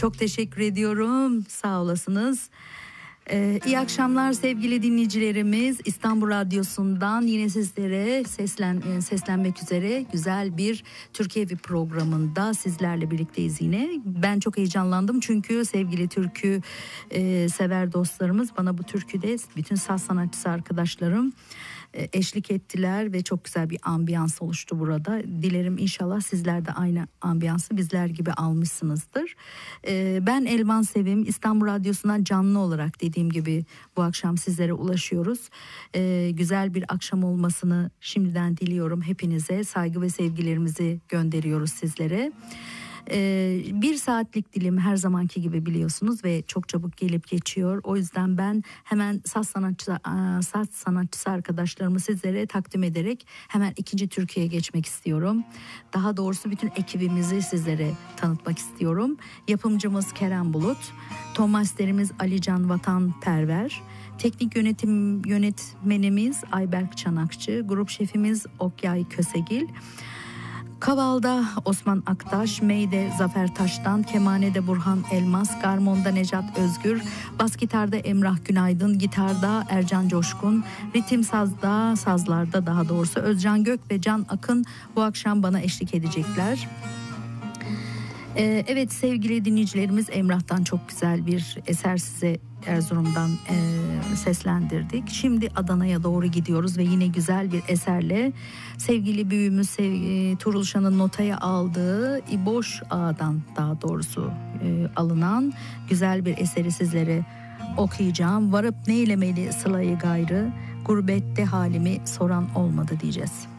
Çok teşekkür ediyorum. Sağ olasınız. İyi akşamlar sevgili dinleyicilerimiz. İstanbul Radyosu'ndan yine sizlere seslenmek üzere güzel bir Türkiye Evi programında sizlerle birlikteyiz yine. Ben çok heyecanlandım çünkü sevgili türkü sever dostlarımız bana bu türküde bütün saz sanatçısı arkadaşlarım eşlik ettiler ve çok güzel bir ambiyans oluştu burada. Dilerim inşallah sizler de aynı ambiyansı bizler gibi almışsınızdır. Ben Elvan Sevim, İstanbul Radyosu'ndan canlı olarak dediğim gibi bu akşam sizlere ulaşıyoruz. Güzel bir akşam olmasını şimdiden diliyorum hepinize. Saygı ve sevgilerimizi gönderiyoruz sizlere. Bir saatlik dilim her zamanki gibi biliyorsunuz ve çok çabuk gelip geçiyor. O yüzden ben hemen saz sanatçısı arkadaşlarımı sizlere takdim ederek hemen ikinci türküye geçmek istiyorum. Daha doğrusu bütün ekibimizi sizlere tanıtmak istiyorum. Yapımcımız Kerem Bulut, ton masterimiz Alican Vatanperver, teknik yönetmenimiz Ayberk Çanakçı, grup şefimiz Okyay Kösegil, Kaval'da Osman Aktaş, Mey'de Zafer Taş'tan, Kemane'de Burhan Elmas, Garmon'da Necat Özgür, bas gitarda Emrah Günaydın, gitarda Ercan Coşkun, ritim sazlarda daha doğrusu Özcan Gök ve Can Akın bu akşam bana eşlik edecekler. Evet sevgili dinleyicilerimiz, Emrah'tan çok güzel bir eser size Erzurum'dan seslendirdik. Şimdi Adana'ya doğru gidiyoruz ve yine güzel bir eserle sevgili büyüğümüz Turulşan'ın notaya aldığı İboş Ağa'dan daha doğrusu alınan güzel bir eseri sizlere okuyacağım. Varıp neylemeli sılayı gayrı, gurbette halimi soran olmadı diyeceğiz.